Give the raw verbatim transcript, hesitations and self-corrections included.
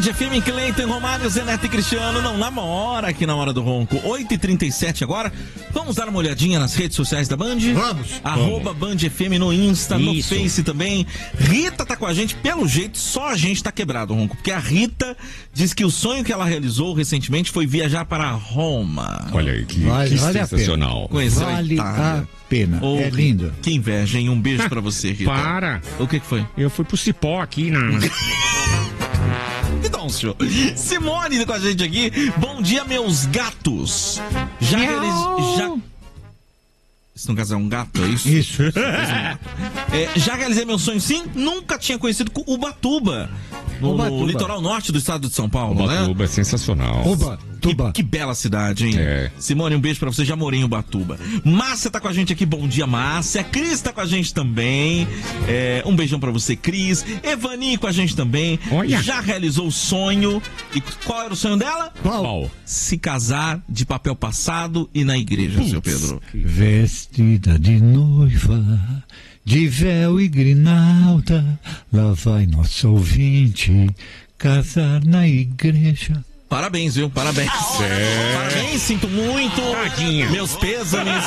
F M, Cleiton, Romário, Zeneto e Cristiano não namora aqui na Hora do Ronco. oito e trinta e sete agora. Vamos dar uma olhadinha nas redes sociais da Band? Vamos. Arroba Band F M no Insta, Isso. no Face também. Rita tá com a gente. Pelo jeito, só a gente tá quebrado, Ronco. Porque a Rita diz que o sonho que ela realizou recentemente foi viajar para Roma. Olha aí, que, Vale- que vale a sensacional. Conheceu a Vale Itália. a pena. Ô, É lindo. Que inveja, hein? Um beijo pra você, Rita. Para! O que que foi? Eu fui pro Cipó aqui na... Pidoncio. Simone com a gente aqui. Bom dia, meus gatos. Já realizei... Já... Isso no caso é um gato, é isso? Isso. É, já realizei meu sonho, sim. Nunca tinha conhecido Ubatuba. No, Ubatuba. no litoral norte do estado de São Paulo, né? Ubatuba é sensacional. Oba, Que, tuba. que bela cidade, hein? É. Simone, um beijo pra você. Já morei em Ubatuba. Márcia tá com a gente aqui. Bom dia, Márcia. Cris tá com a gente também. É, um beijão pra você, Cris. Evani com a gente também. Olha. Já realizou o sonho. E qual era o sonho dela? Qual? Se casar de papel passado e na igreja, seu Pedro. Vestida de noiva, de véu e grinalda, lá vai nosso ouvinte casar na igreja. Parabéns, viu? Parabéns. É. Parabéns, sinto muito. Tadinha. Meus pêsames.